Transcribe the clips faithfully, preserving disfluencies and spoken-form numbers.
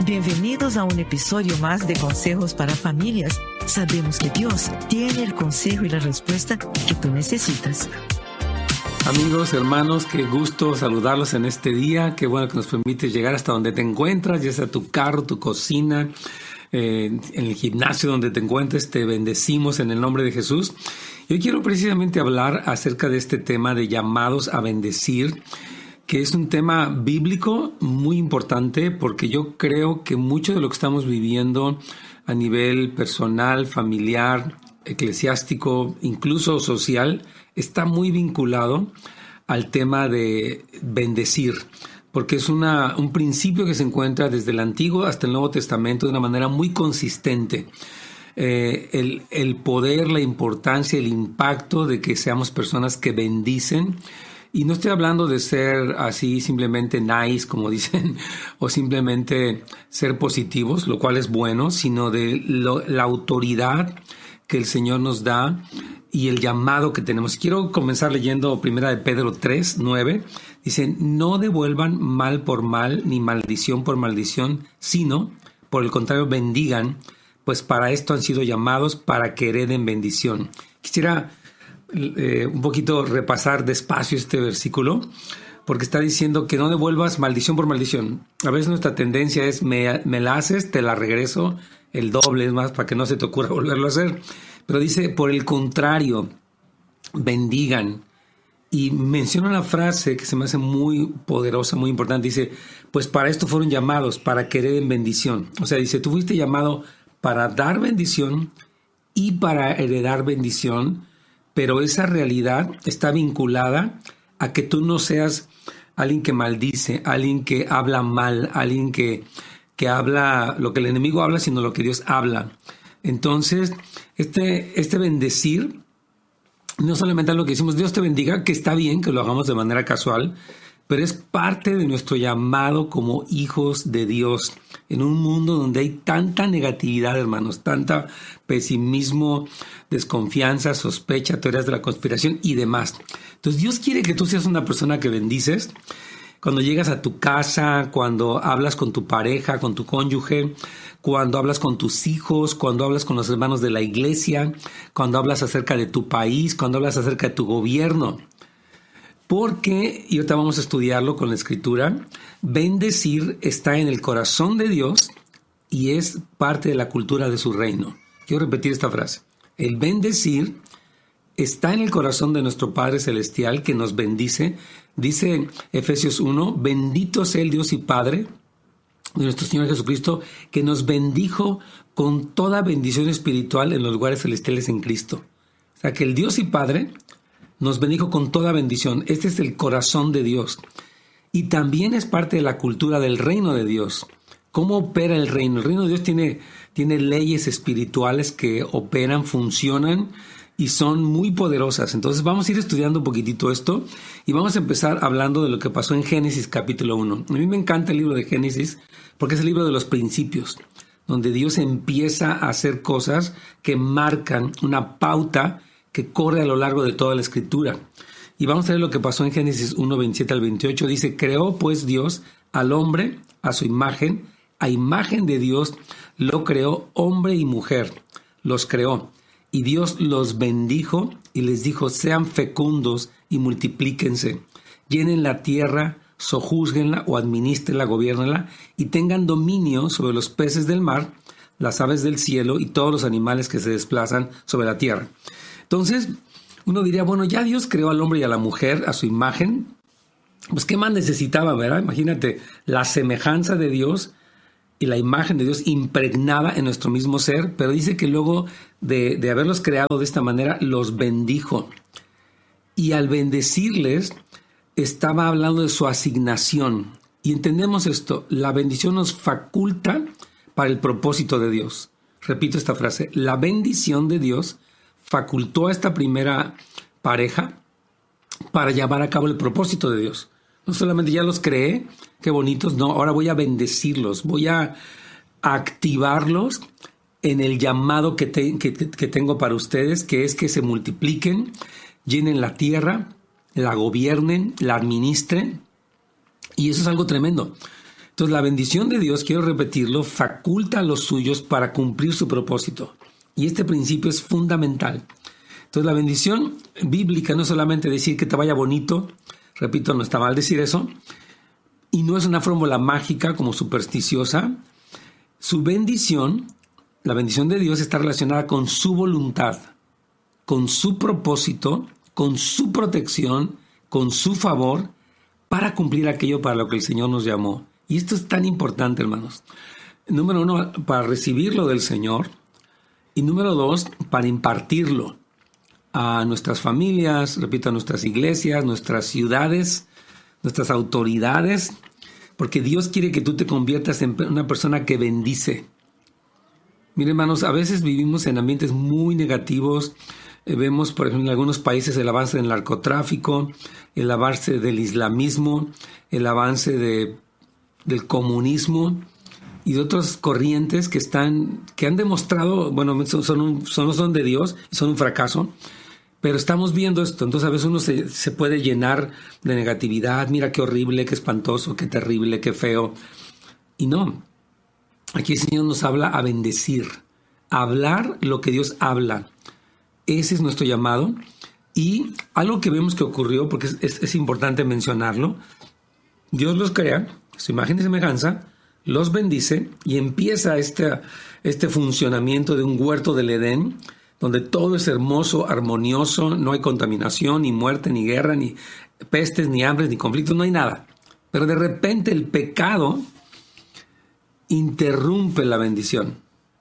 Bienvenidos a un episodio más de Consejos para Familias. Sabemos que Dios tiene el consejo y la respuesta que tú necesitas. Amigos, hermanos, qué gusto saludarlos en este día. Qué bueno que nos permite llegar hasta donde te encuentras, ya sea tu carro, tu cocina, eh, en el gimnasio donde te encuentres. Te bendecimos en el nombre de Jesús. Yo quiero precisamente hablar acerca de este tema de llamados a bendecir, que es un tema bíblico muy importante, porque yo creo que mucho de lo que estamos viviendo a nivel personal, familiar, eclesiástico, incluso social, está muy vinculado al tema de bendecir, porque es una, un principio que se encuentra desde el Antiguo hasta el Nuevo Testamento de una manera muy consistente. Eh, el, el poder, la importancia, el impacto de que seamos personas que bendicen. Y no estoy hablando de ser así simplemente nice, como dicen, o simplemente ser positivos, lo cual es bueno, sino de lo, la autoridad que el Señor nos da y el llamado que tenemos. Quiero comenzar leyendo primera de Pedro tres, nueve. Dice, no devuelvan mal por mal, ni maldición por maldición, sino, por el contrario, bendigan, pues para esto han sido llamados, para que hereden bendición. Quisiera Eh, un poquito repasar despacio este versículo, porque está diciendo que no devuelvas maldición por maldición. A veces nuestra tendencia es, me, me la haces, te la regreso el doble, es más, para que no se te ocurra volverlo a hacer. Pero dice, por el contrario, bendigan. Y menciona una frase que se me hace muy poderosa, muy importante. Dice, pues para esto fueron llamados, para que hereden bendición. O sea, dice, tú fuiste llamado para dar bendición y para heredar bendición. Pero esa realidad está vinculada a que tú no seas alguien que maldice, alguien que habla mal, alguien que, que habla lo que el enemigo habla, sino lo que Dios habla. Entonces, este, este bendecir, no solamente es lo que decimos, Dios te bendiga, que está bien que lo hagamos de manera casual, pero es parte de nuestro llamado como hijos de Dios en un mundo donde hay tanta negatividad, hermanos, tanta pesimismo, desconfianza, sospecha, teorías de la conspiración y demás. Entonces Dios quiere que tú seas una persona que bendices. Cuando llegas a tu casa, cuando hablas con tu pareja, con tu cónyuge, cuando hablas con tus hijos, cuando hablas con los hermanos de la iglesia, cuando hablas acerca de tu país, cuando hablas acerca de tu gobierno. Porque, y ahorita vamos a estudiarlo con la Escritura, bendecir está en el corazón de Dios y es parte de la cultura de su reino. Quiero repetir esta frase. El bendecir está en el corazón de nuestro Padre Celestial que nos bendice. Dice Efesios uno, bendito sea el Dios y Padre de nuestro Señor Jesucristo, que nos bendijo con toda bendición espiritual en los lugares celestiales en Cristo. O sea, que el Dios y Padre nos bendijo con toda bendición. Este es el corazón de Dios. Y también es parte de la cultura del reino de Dios. ¿Cómo opera el reino? El reino de Dios tiene, tiene leyes espirituales que operan, funcionan y son muy poderosas. Entonces vamos a ir estudiando un poquitito esto y vamos a empezar hablando de lo que pasó en Génesis capítulo uno. A mí me encanta el libro de Génesis porque es el libro de los principios, donde Dios empieza a hacer cosas que marcan una pauta que corre a lo largo de toda la Escritura. Y vamos a ver lo que pasó en Génesis uno, veintisiete al veintiocho. Dice, creó pues Dios al hombre a su imagen, a imagen de Dios lo creó, hombre y mujer los creó. Y Dios los bendijo y les dijo, sean fecundos y multiplíquense, llenen la tierra, sojúzguenla o administrenla, gobiernenla y tengan dominio sobre los peces del mar, las aves del cielo y todos los animales que se desplazan sobre la tierra. Entonces, uno diría, bueno, ya Dios creó al hombre y a la mujer a su imagen, pues ¿qué más necesitaba, verdad? Imagínate, la semejanza de Dios y la imagen de Dios impregnada en nuestro mismo ser, pero dice que luego de, de haberlos creado de esta manera, los bendijo. Y al bendecirles, estaba hablando de su asignación. Y entendemos esto, la bendición nos faculta para el propósito de Dios. Repito esta frase, la bendición de Dios facultó a esta primera pareja para llevar a cabo el propósito de Dios. No solamente ya los creé, qué bonitos, no, ahora voy a bendecirlos, voy a activarlos en el llamado que, te, que, que tengo para ustedes, que es que se multipliquen, llenen la tierra, la gobiernen, la administren, y eso es algo tremendo. Entonces la bendición de Dios, quiero repetirlo, faculta a los suyos para cumplir su propósito. Y este principio es fundamental. Entonces la bendición bíblica no es solamente decir que te vaya bonito, repito, no está mal decir eso, y no es una fórmula mágica como supersticiosa. Su bendición, la bendición de Dios, está relacionada con su voluntad, con su propósito, con su protección, con su favor, para cumplir aquello para lo que el Señor nos llamó. Y esto es tan importante, hermanos. Número uno, para recibirlo del Señor. Y número dos, para impartirlo a nuestras familias, repito, a nuestras iglesias, nuestras ciudades, nuestras autoridades, porque Dios quiere que tú te conviertas en una persona que bendice. Miren, hermanos, a veces vivimos en ambientes muy negativos. Eh, vemos, por ejemplo, en algunos países el avance del narcotráfico, el avance del islamismo, el avance de, del comunismo y de otras corrientes que están, que han demostrado, bueno, son, son, un, son, no son de Dios, son un fracaso. Pero estamos viendo esto, entonces a veces uno se, se puede llenar de negatividad. Mira qué horrible, qué espantoso, qué terrible, qué feo. Y no, aquí el Señor nos habla a bendecir, a hablar lo que Dios habla. Ese es nuestro llamado. Y algo que vemos que ocurrió, porque es, es, es importante mencionarlo, Dios los crea, su imagen y semejanza, los bendice y empieza este, este funcionamiento de un huerto del Edén, donde todo es hermoso, armonioso, no hay contaminación, ni muerte, ni guerra, ni pestes, ni hambres, ni conflictos, no hay nada. Pero de repente el pecado interrumpe la bendición.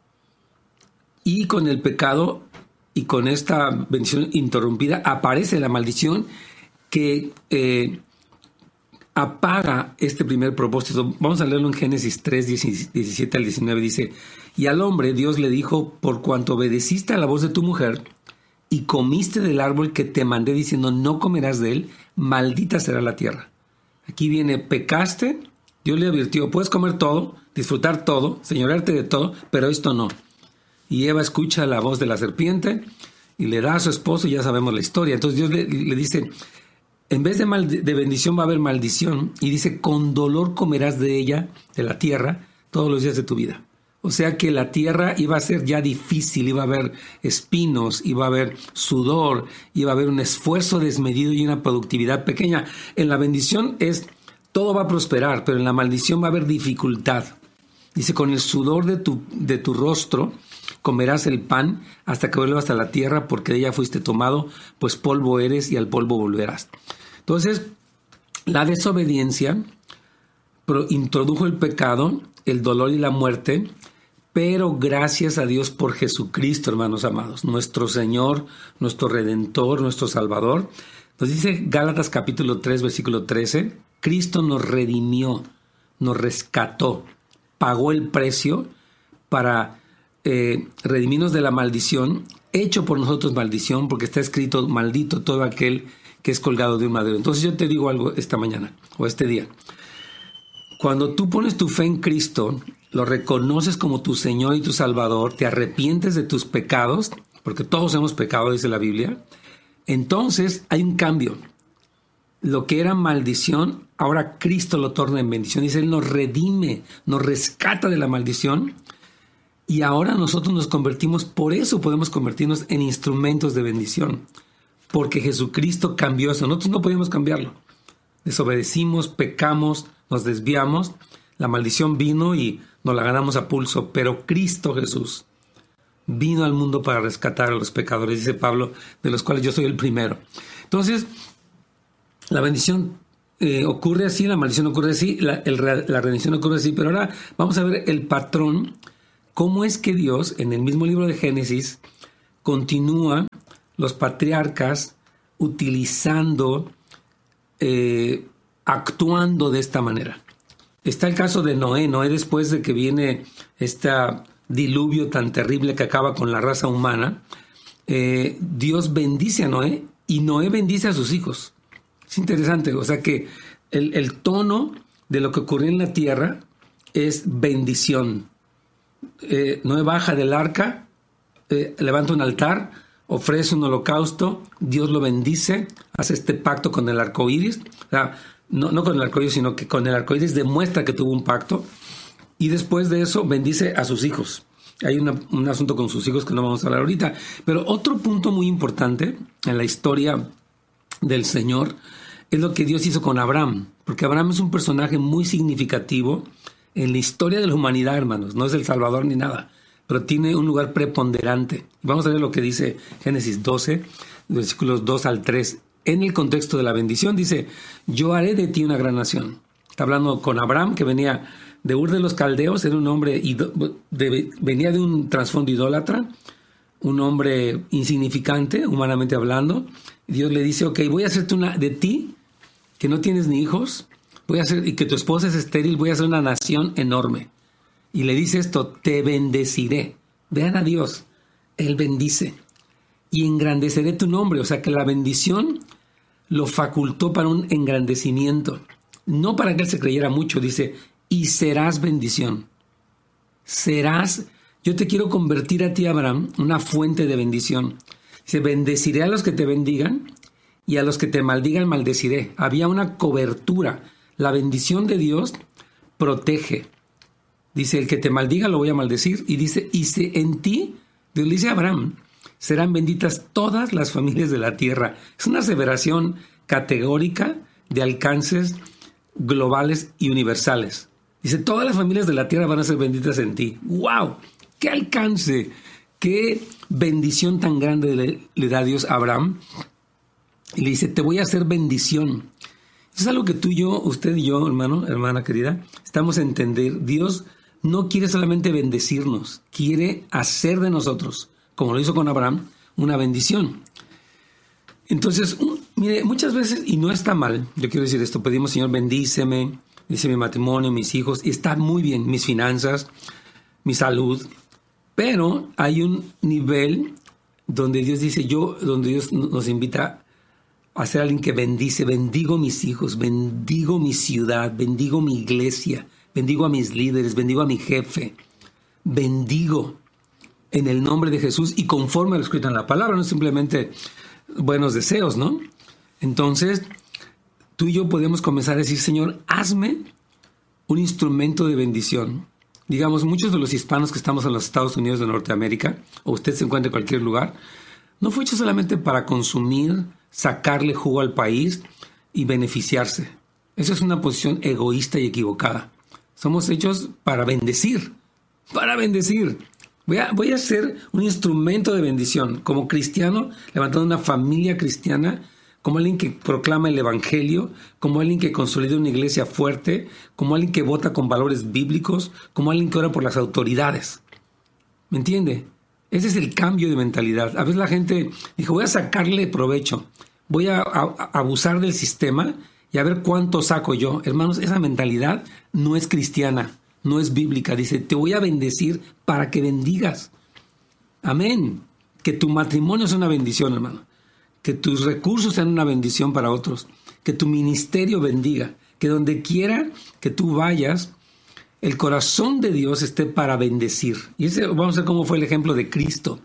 Y con el pecado y con esta bendición interrumpida aparece la maldición que eh, apaga este primer propósito. Vamos a leerlo en Génesis tres, diecisiete al diecinueve. Dice: y al hombre Dios le dijo: por cuanto obedeciste a la voz de tu mujer y comiste del árbol que te mandé diciendo no comerás de él, maldita será la tierra. Aquí viene, pecaste, Dios le advirtió, puedes comer todo, disfrutar todo, señorearte de todo, pero esto no. Y Eva escucha la voz de la serpiente y le da a su esposo, y ya sabemos la historia. Entonces Dios le, le dice, en vez de, mal, de bendición va a haber maldición, y dice, con dolor comerás de ella, de la tierra, todos los días de tu vida. O sea que la tierra iba a ser ya difícil, iba a haber espinos, iba a haber sudor, iba a haber un esfuerzo desmedido y una productividad pequeña. En la bendición es, todo va a prosperar, pero en la maldición va a haber dificultad. Dice, con el sudor de tu, de tu rostro comerás el pan hasta que vuelvas a la tierra, porque de ella fuiste tomado, pues polvo eres y al polvo volverás. Entonces, la desobediencia introdujo el pecado, el dolor y la muerte, pero gracias a Dios por Jesucristo, hermanos amados, nuestro Señor, nuestro Redentor, nuestro Salvador. Nos dice Gálatas capítulo tres, versículo trece, Cristo nos redimió, nos rescató, pagó el precio para eh, redimirnos de la maldición, hecho por nosotros maldición, porque está escrito, maldito todo aquel que es colgado de un madero. Entonces yo te digo algo esta mañana, o este día. Cuando tú pones tu fe en Cristo, lo reconoces como tu Señor y tu Salvador, te arrepientes de tus pecados, porque todos hemos pecado, dice la Biblia, entonces hay un cambio. Lo que era maldición, ahora Cristo lo torna en bendición. Dice, Él nos redime, nos rescata de la maldición, y ahora nosotros nos convertimos, por eso podemos convertirnos en instrumentos de bendición, porque Jesucristo cambió eso. Nosotros no podíamos cambiarlo. Desobedecimos, pecamos, nos desviamos, la maldición vino y nos la ganamos a pulso, pero Cristo Jesús vino al mundo para rescatar a los pecadores, dice Pablo, de los cuales yo soy el primero. Entonces, la bendición eh, ocurre así, la maldición ocurre así, la, el, la redención ocurre así, pero ahora vamos a ver el patrón, cómo es que Dios, en el mismo libro de Génesis, continúa los patriarcas utilizando, eh, actuando de esta manera. Está el caso de Noé. Noé, después de que viene este diluvio tan terrible que acaba con la raza humana, eh, Dios bendice a Noé y Noé bendice a sus hijos. Es interesante, o sea que el, el tono de lo que ocurrió en la tierra es bendición. Eh, Noé baja del arca, eh, levanta un altar, ofrece un holocausto, Dios lo bendice, hace este pacto con el arco iris. O sea, no, no con el arcoíris, sino que con el arcoíris demuestra que tuvo un pacto, y después de eso bendice a sus hijos. Hay una, un asunto con sus hijos que no vamos a hablar ahorita. Pero otro punto muy importante en la historia del Señor es lo que Dios hizo con Abraham. Porque Abraham es un personaje muy significativo en la historia de la humanidad, hermanos. No es el Salvador ni nada, pero tiene un lugar preponderante. Vamos a ver lo que dice Génesis doce, versículos dos al tres. En el contexto de la bendición dice, yo haré de ti una gran nación. Está hablando con Abraham, que venía de Ur de los Caldeos, era un hombre, de, venía de un trasfondo idólatra, un hombre insignificante, humanamente hablando. Dios le dice, ok, voy a hacerte una, de ti, que no tienes ni hijos, voy a hacer, y que tu esposa es estéril, voy a hacer una nación enorme. Y le dice esto, te bendeciré. Vean a Dios, Él bendice. Y engrandeceré tu nombre, o sea que la bendición lo facultó para un engrandecimiento. No para que Él se creyera mucho, dice, y serás bendición. Serás, yo te quiero convertir a ti, Abraham, una fuente de bendición. Dice, bendeciré a los que te bendigan y a los que te maldigan maldeciré. Había una cobertura. La bendición de Dios protege. Dice, el que te maldiga lo voy a maldecir. Y dice, y se, en ti, Dios le dice a Abraham, serán benditas todas las familias de la tierra. Es una aseveración categórica de alcances globales y universales. Dice, todas las familias de la tierra van a ser benditas en ti. ¡Wow! ¡Qué alcance! ¡Qué bendición tan grande le, le da Dios a Abraham! Y le dice, te voy a hacer bendición. Eso es algo que tú y yo, usted y yo, hermano, hermana querida, estamos a entender. Dios no quiere solamente bendecirnos, quiere hacer de nosotros, como lo hizo con Abraham, una bendición. Entonces, un, mire, muchas veces, y no está mal, yo quiero decir esto, pedimos, Señor, bendíceme, dice mi matrimonio, mis hijos, y está muy bien, mis finanzas, mi salud, pero hay un nivel donde Dios dice, yo, donde Dios nos invita a ser alguien que bendice, bendigo mis hijos, bendigo mi ciudad, bendigo mi iglesia, bendigo a mis líderes, bendigo a mi jefe, bendigo en el nombre de Jesús y conforme a lo escrito en la palabra, no simplemente buenos deseos, ¿no? Entonces, tú y yo podemos comenzar a decir, Señor, hazme un instrumento de bendición. Digamos, muchos de los hispanos que estamos en los Estados Unidos de Norteamérica, o usted se encuentra en cualquier lugar, no fue hecho solamente para consumir, sacarle jugo al país y beneficiarse. Eso es una posición egoísta y equivocada. Somos hechos para bendecir, para bendecir. Voy a, voy a ser un instrumento de bendición. Como cristiano, levantando una familia cristiana, como alguien que proclama el evangelio, como alguien que consolida una iglesia fuerte, como alguien que vota con valores bíblicos, como alguien que ora por las autoridades. ¿Me entiende? Ese es el cambio de mentalidad. A veces la gente dijo, voy a sacarle provecho, voy a, a, a abusar del sistema y a ver cuánto saco yo. Hermanos, esa mentalidad no es cristiana, no es bíblica. Dice, te voy a bendecir para que bendigas. Amén. Que tu matrimonio sea una bendición, hermano. Que tus recursos sean una bendición para otros. Que tu ministerio bendiga. Que donde quiera que tú vayas, el corazón de Dios esté para bendecir. Y ese, vamos a ver cómo fue el ejemplo de Cristo.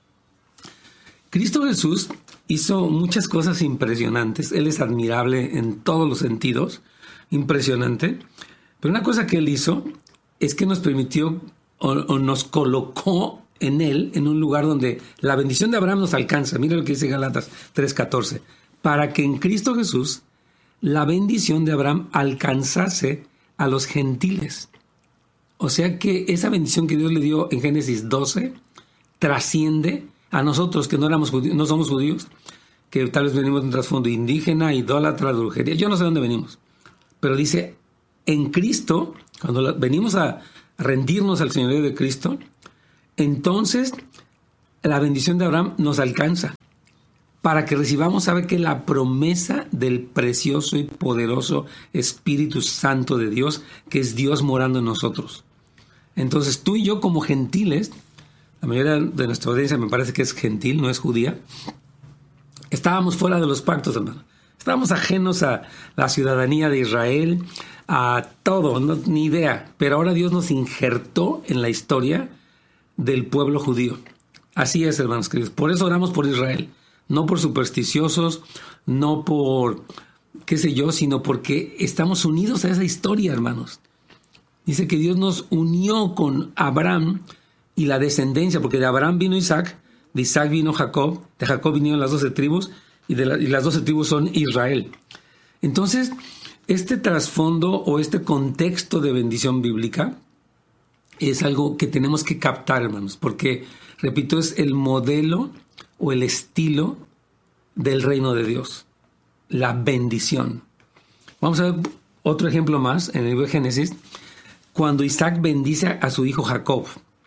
Cristo Jesús hizo muchas cosas impresionantes. Él es admirable en todos los sentidos. Impresionante. Pero una cosa que Él hizo es que nos permitió o, o nos colocó en Él, en un lugar donde la bendición de Abraham nos alcanza. Mira lo que dice Gálatas tres catorce. Para que en Cristo Jesús la bendición de Abraham alcanzase a los gentiles. O sea que esa bendición que Dios le dio en Génesis doce trasciende a nosotros que no éramos judíos, no somos judíos, que tal vez venimos de un trasfondo indígena, idólatra, brujería. Yo no sé dónde venimos. Pero dice, en Cristo, cuando venimos a rendirnos al señorío de Cristo, entonces la bendición de Abraham nos alcanza para que recibamos, sabe que la promesa del precioso y poderoso Espíritu Santo de Dios, que es Dios morando en nosotros. Entonces tú y yo como gentiles, la mayoría de nuestra audiencia me parece que es gentil, no es judía, estábamos fuera de los pactos, hermano. Estábamos ajenos a la ciudadanía de Israel, a todo, no, ni idea. Pero ahora Dios nos injertó en la historia del pueblo judío. Así es, hermanos queridos. Por eso oramos por Israel. No por supersticiosos, no por qué sé yo, sino porque estamos unidos a esa historia, hermanos. Dice que Dios nos unió con Abraham y la descendencia, porque de Abraham vino Isaac, de Isaac vino Jacob, de Jacob vinieron las doce tribus, y, de la, y las doce tribus son Israel. Entonces, este trasfondo o este contexto de bendición bíblica es algo que tenemos que captar, hermanos, porque, repito, es el modelo o el estilo del reino de Dios, la bendición. Vamos a ver otro ejemplo más en el libro de Génesis, cuando Isaac bendice a su hijo Jacob.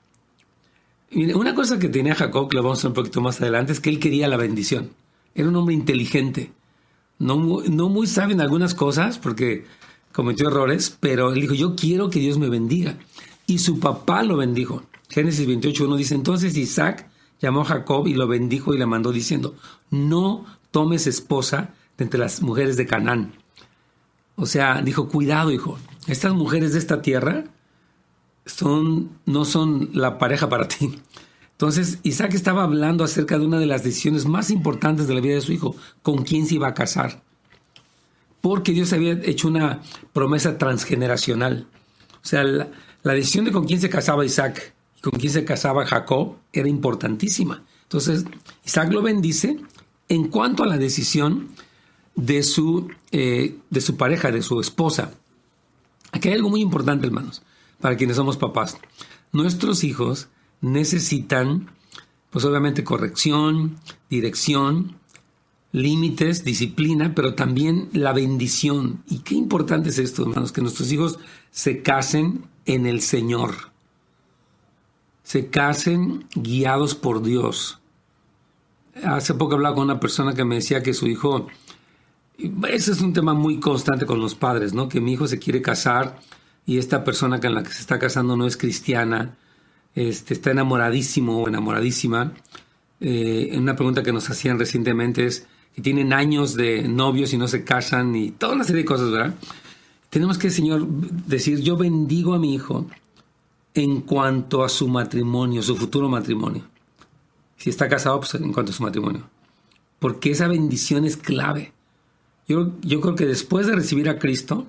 Mire, una cosa que tenía Jacob, que lo vamos a ver un poquito más adelante, es que él quería la bendición. Era un hombre inteligente, no, no muy sabio en algunas cosas, porque cometió errores, pero él dijo, yo quiero que Dios me bendiga. Y su papá lo bendijo. Génesis veintiocho uno dice, entonces Isaac llamó a Jacob y lo bendijo y le mandó diciendo, no tomes esposa de entre las mujeres de Canaán. O sea, dijo, cuidado, hijo, estas mujeres de esta tierra son, no son la pareja para ti. Entonces, Isaac estaba hablando acerca de una de las decisiones más importantes de la vida de su hijo, con quién se iba a casar. Porque Dios había hecho una promesa transgeneracional. O sea, la, la decisión de con quién se casaba Isaac y con quién se casaba Jacob era importantísima. Entonces, Isaac lo bendice en cuanto a la decisión de su, eh, de su pareja, de su esposa. Aquí hay algo muy importante, hermanos, para quienes somos papás. Nuestros hijos necesitan, pues obviamente, corrección, dirección, límites, disciplina, pero también la bendición. Y qué importante es esto, hermanos, que nuestros hijos se casen en el Señor. Se casen guiados por Dios. Hace poco hablaba con una persona que me decía que su hijo, ese es un tema muy constante con los padres, ¿no? Que mi hijo se quiere casar y esta persona con la que se está casando no es cristiana, este, está enamoradísimo o enamoradísima. Eh, una pregunta que nos hacían recientemente es que tienen años de novios y no se casan y toda una serie de cosas, ¿verdad? Tenemos que, Señor, decir, yo bendigo a mi hijo en cuanto a su matrimonio, su futuro matrimonio. Si está casado, pues en cuanto a su matrimonio. Porque esa bendición es clave. Yo, yo creo que después de recibir a Cristo,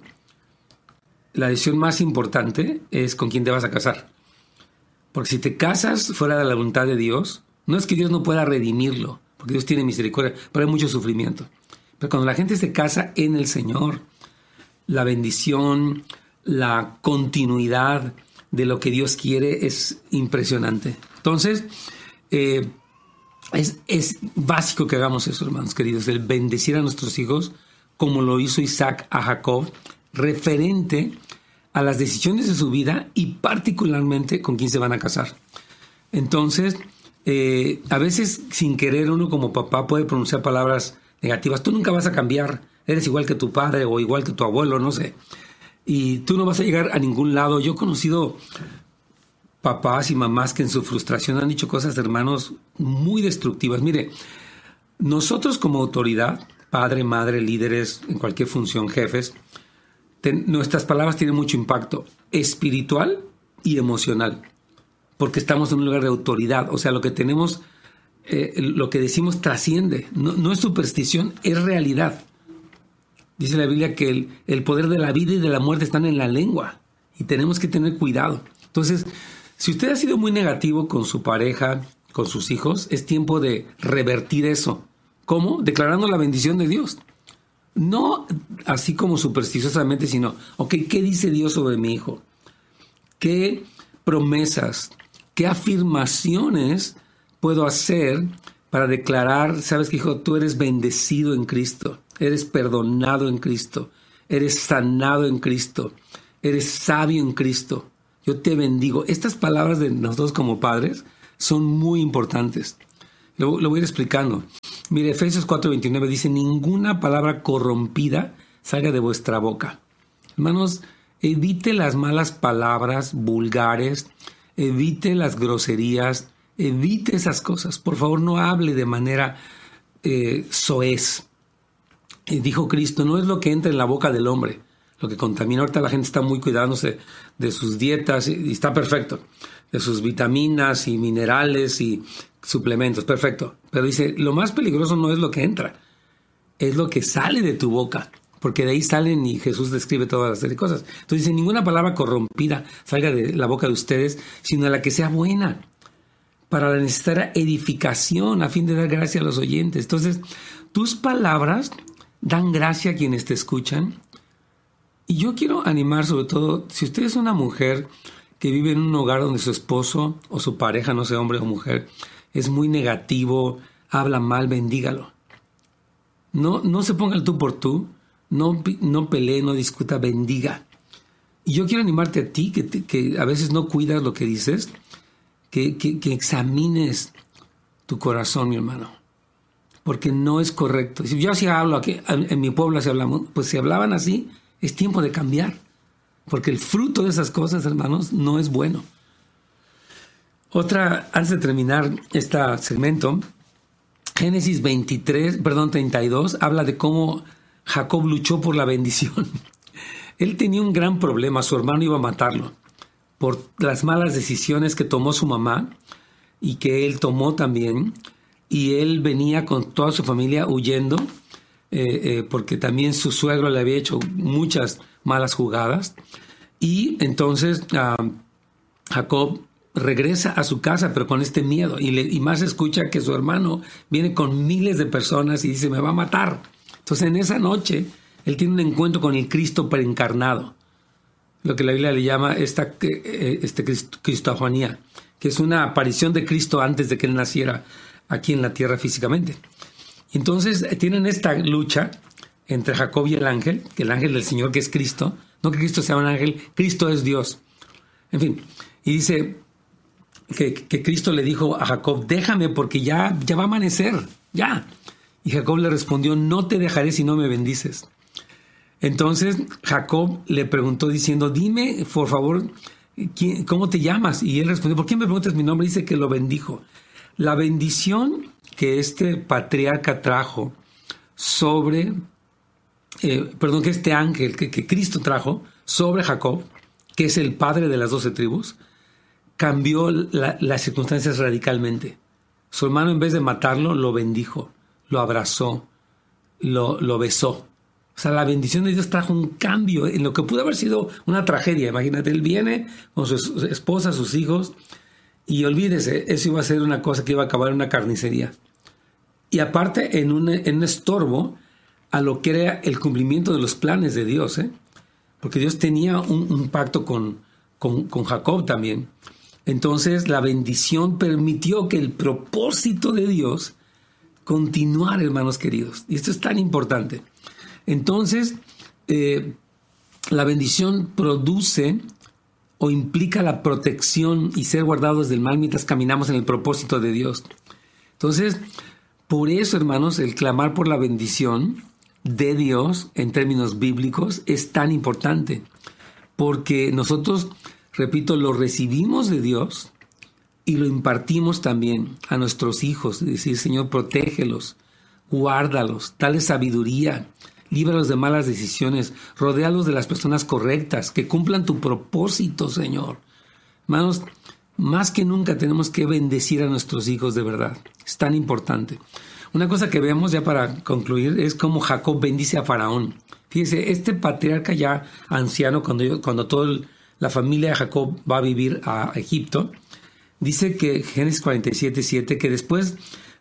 la decisión más importante es con quién te vas a casar. Porque si te casas fuera de la voluntad de Dios, no es que Dios no pueda redimirlo, porque Dios tiene misericordia, pero hay mucho sufrimiento. Pero cuando la gente se casa en el Señor, la bendición, la continuidad de lo que Dios quiere es impresionante. Entonces, eh, es, es básico que hagamos eso, hermanos queridos, el bendecir a nuestros hijos como lo hizo Isaac a Jacob, referente a las decisiones de su vida y particularmente con quién se van a casar. Entonces, eh, a veces sin querer uno como papá puede pronunciar palabras negativas. Tú nunca vas a cambiar, eres igual que tu padre o igual que tu abuelo, no sé. Y tú no vas a llegar a ningún lado. Yo he conocido papás y mamás que en su frustración han dicho cosas, hermanos, muy destructivas. Mire, nosotros como autoridad, padre, madre, líderes, en cualquier función, jefes, ten, nuestras palabras tienen mucho impacto espiritual y emocional, porque estamos en un lugar de autoridad. O sea, lo que tenemos, eh, lo que decimos trasciende. No, no es superstición, es realidad. Dice la Biblia que el, el poder de la vida y de la muerte están en la lengua y tenemos que tener cuidado. Entonces, si usted ha sido muy negativo con su pareja, con sus hijos, es tiempo de revertir eso. ¿Cómo? Declarando la bendición de Dios. No así como supersticiosamente, sino, ok, ¿qué dice Dios sobre mi hijo? ¿Qué promesas, qué afirmaciones puedo hacer para declarar, sabes que hijo, tú eres bendecido en Cristo, eres perdonado en Cristo, eres sanado en Cristo, eres sabio en Cristo, yo te bendigo? Estas palabras de nosotros como padres son muy importantes. Lo, lo voy a ir explicando. Mire, Efesios cuatro veintinueve dice, ninguna palabra corrompida salga de vuestra boca. Hermanos, evite las malas palabras vulgares, evite las groserías, evite esas cosas. Por favor, no hable de manera eh, soez. Eh, dijo Cristo, no es lo que entra en la boca del hombre lo que contamina. Ahorita la gente está muy cuidándose de sus dietas y, y está perfecto, de sus vitaminas y minerales y suplementos, perfecto. Pero dice, lo más peligroso no es lo que entra, es lo que sale de tu boca. porque de ahí salen y Jesús describe todas las serie de cosas. Entonces dice, ninguna palabra corrompida salga de la boca de ustedes, sino la que sea buena, para la necesaria edificación, a fin de dar gracia a los oyentes. Entonces, tus palabras dan gracia a quienes te escuchan. Y yo quiero animar, sobre todo, si usted es una mujer que vive en un hogar donde su esposo o su pareja, no sé, hombre o mujer, es muy negativo, habla mal, bendígalo. No, no se ponga el tú por tú, no, no pelee, no discuta, bendiga. Y yo quiero animarte a ti, que, te, que a veces no cuidas lo que dices, que, que, que examines tu corazón, mi hermano, porque no es correcto. Si yo así hablo aquí, en mi pueblo así hablamos, pues si hablaban así, es tiempo de cambiar, porque el fruto de esas cosas, hermanos, no es bueno. Otra, antes de terminar este segmento, Génesis veintitrés, perdón, treinta y dos, habla de cómo Jacob luchó por la bendición. Él tenía un gran problema, su hermano iba a matarlo por las malas decisiones que tomó su mamá y que él tomó también, y él venía con toda su familia huyendo, eh, eh, porque también su suegro le había hecho muchas malas jugadas, y entonces uh, Jacob regresa a su casa, pero con este miedo, y, le, y más escucha que su hermano viene con miles de personas y dice, me va a matar. Entonces en esa noche, él tiene un encuentro con el Cristo preencarnado, lo que la Biblia le llama esta este cristofanía, que es una aparición de Cristo antes de que él naciera aquí en la tierra físicamente. Entonces tienen esta lucha entre Jacob y el ángel, que el ángel del Señor, que es Cristo, no que Cristo sea un ángel, Cristo es Dios. En fin, y dice que, que Cristo le dijo a Jacob, déjame porque ya, ya va a amanecer, ya. Y Jacob le respondió, no te dejaré si no me bendices. Entonces Jacob le preguntó diciendo, dime, por favor, ¿quién, ¿cómo te llamas? Y él respondió, ¿por qué me preguntas mi nombre? Dice que lo bendijo. La bendición que este patriarca trajo sobre, eh, perdón, que este ángel, que, que Cristo trajo sobre Jacob, que es el padre de las doce tribus, cambió la, las circunstancias radicalmente. Su hermano, en vez de matarlo, lo bendijo, lo abrazó, lo, lo besó. O sea, la bendición de Dios trajo un cambio en lo que pudo haber sido una tragedia. Imagínate, él viene con su esposa, sus hijos, y olvídese, eso iba a ser una cosa que iba a acabar en una carnicería. Y aparte, en un, en un estorbo a lo que era el cumplimiento de los planes de Dios, ¿eh? Porque Dios tenía un, un pacto con, con, con Jacob también. Entonces, la bendición permitió que el propósito de Dios continuara, hermanos queridos. Y esto es tan importante. Entonces, eh, la bendición produce o implica la protección y ser guardados del mal mientras caminamos en el propósito de Dios. Entonces, por eso, hermanos, el clamar por la bendición de Dios en términos bíblicos es tan importante, porque nosotros, repito, lo recibimos de Dios y lo impartimos también a nuestros hijos. Es decir, Señor, protégelos, guárdalos, dale sabiduría, líbralos de malas decisiones, rodéalos de las personas correctas, que cumplan tu propósito, Señor. Hermanos, más que nunca tenemos que bendecir a nuestros hijos de verdad. Es tan importante. Una cosa que vemos ya para concluir es cómo Jacob bendice a Faraón. Fíjese, este patriarca ya anciano, cuando, cuando toda la familia de Jacob va a vivir a Egipto, dice que Génesis cuarenta y siete, siete, que después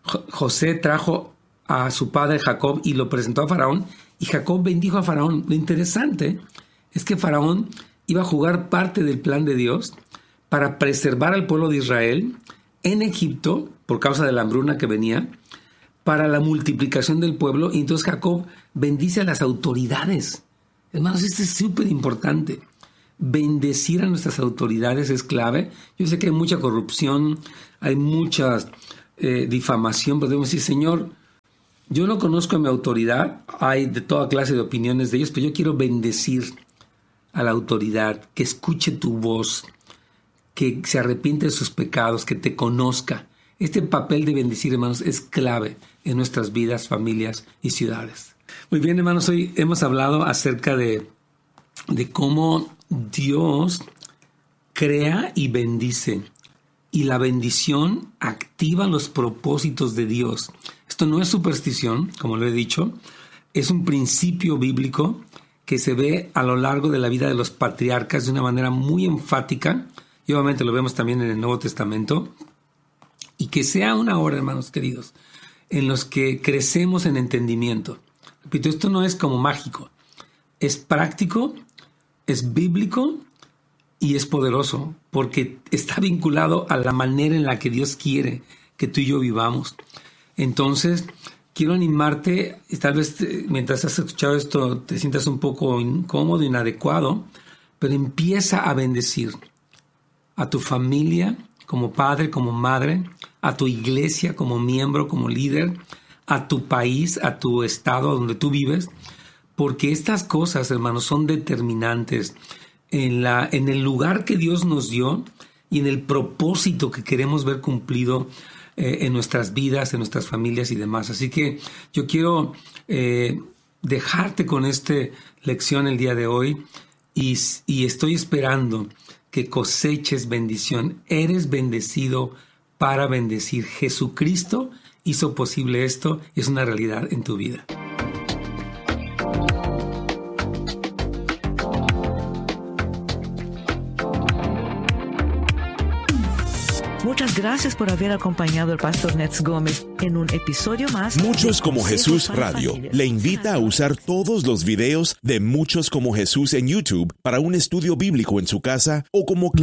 José trajo a su padre Jacob y lo presentó a Faraón, y Jacob bendijo a Faraón. Lo interesante es que Faraón iba a jugar parte del plan de Dios para preservar al pueblo de Israel en Egipto, por causa de la hambruna que venía, para la multiplicación del pueblo. Y entonces Jacob bendice a las autoridades. Hermanos, esto es súper importante. Bendecir a nuestras autoridades es clave. Yo sé que hay mucha corrupción, hay mucha eh, difamación. Podemos decir, Señor, yo no conozco a mi autoridad, hay de toda clase de opiniones de ellos, pero yo quiero bendecir a la autoridad, que escuche tu voz, que se arrepiente de sus pecados, que te conozca. Este papel de bendecir, hermanos, es clave en nuestras vidas, familias y ciudades. Muy bien, hermanos, hoy hemos hablado acerca de, de cómo Dios crea y bendice, y la bendición activa los propósitos de Dios. Esto no es superstición, como lo he dicho. es un principio bíblico que se ve a lo largo de la vida de los patriarcas de una manera muy enfática, y obviamente lo vemos también en el Nuevo Testamento, y que sea una hora, hermanos queridos, en los que crecemos en entendimiento. Repito, esto no es como mágico, es práctico, es bíblico y es poderoso, porque está vinculado a la manera en la que Dios quiere que tú y yo vivamos. Entonces, quiero animarte, y tal vez mientras has escuchado esto te sientas un poco incómodo, inadecuado, pero empieza a bendecir a tu familia como padre, como madre, a tu iglesia como miembro, como líder, a tu país, a tu estado donde tú vives, porque estas cosas, hermanos, son determinantes en, la, en el lugar que Dios nos dio y en el propósito que queremos ver cumplido eh, en nuestras vidas, en nuestras familias y demás. Así que yo quiero eh, dejarte con esta lección el día de hoy y, y estoy esperando que coseches bendición. Eres bendecido para bendecir. Jesucristo hizo posible esto y es una realidad en tu vida. Muchas gracias por haber acompañado al pastor Nets Gómez en un episodio más. Muchos como Jesús Radio le invita a usar todos los videos de Muchos como Jesús en YouTube para un estudio bíblico en su casa o como